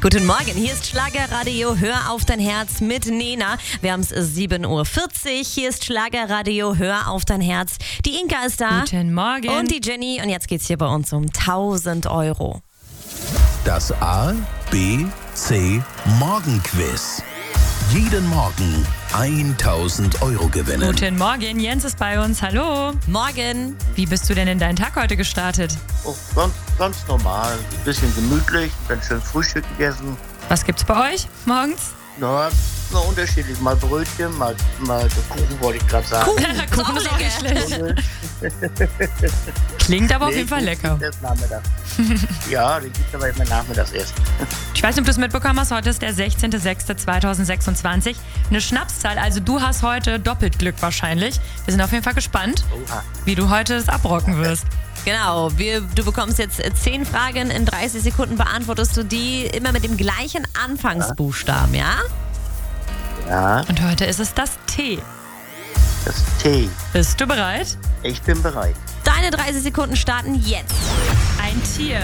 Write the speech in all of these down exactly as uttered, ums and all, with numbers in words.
Guten Morgen, hier ist Schlagerradio, hör auf dein Herz mit Nena. Wir haben es sieben Uhr vierzig, hier ist Schlagerradio, hör auf dein Herz. Die Inka ist da. Guten Morgen. Und die Jenny und jetzt geht's hier bei uns um tausend Euro. Das A, B, C Morgenquiz. Jeden Morgen tausend Euro gewinnen. Guten Morgen, Jens ist bei uns. Hallo. Morgen. Wie bist du denn in deinen Tag heute gestartet? Oh, ganz, ganz normal. Ein bisschen gemütlich, dann schön Frühstück gegessen. Was gibt's bei euch morgens? Ja, na, unterschiedlich. Mal Brötchen, mal, mal Kuchen, wollte ich gerade sagen. Kuchen, Kuchen ist auch nicht schlecht. Klingt aber auf Nee, jeden Fall Kuchen lecker. gibt's erst nachmittags. Ja, den gibt es aber immer nachmittags erst. Ich weiß nicht, ob du es mitbekommen hast, heute ist der sechzehnter sechster zweitausendsechsundzwanzig. Eine Schnapszahl, also du hast heute doppelt Glück wahrscheinlich. Wir sind auf jeden Fall gespannt, Oha. wie du heute es abrocken wirst. Genau, wir, du bekommst jetzt zehn Fragen, in dreißig Sekunden beantwortest du die immer mit dem gleichen Anfangsbuchstaben, ja? Ja, Und heute ist es das T. das Tee. Bist du bereit? Ich bin bereit. Deine dreißig Sekunden starten jetzt. Ein Tier.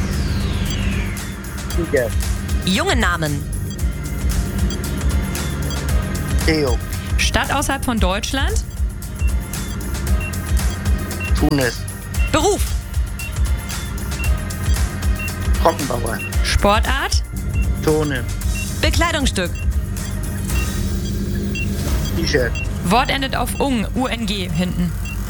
Tiger. Junge Namen. Theo. Stadt außerhalb von Deutschland. Tunis. Beruf. Trockenbauer. Sportart. Turnen. Bekleidungsstück. T-Shirt. Wort endet auf ung, U N G hinten.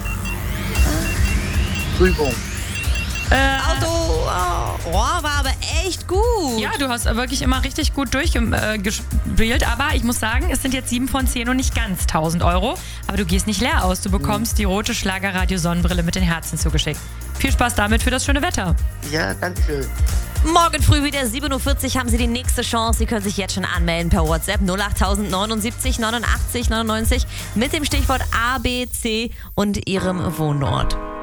Prüfung. Äh, Auto. Oh, war aber echt gut. Ja, du hast wirklich immer richtig gut durchgespielt, aber ich muss sagen, es sind jetzt sieben von zehn und nicht ganz tausend Euro. Aber du gehst nicht leer aus, du bekommst die rote Schlagerradio-Sonnenbrille mit den Herzen zugeschickt. Viel Spaß damit für das schöne Wetter. Ja, danke schön. Morgen früh wieder sieben Uhr vierzig haben Sie die nächste Chance. Sie können sich jetzt schon anmelden per WhatsApp null acht neunundsiebzig neunundachtzig neunundneunzig mit dem Stichwort A B C und Ihrem Wohnort.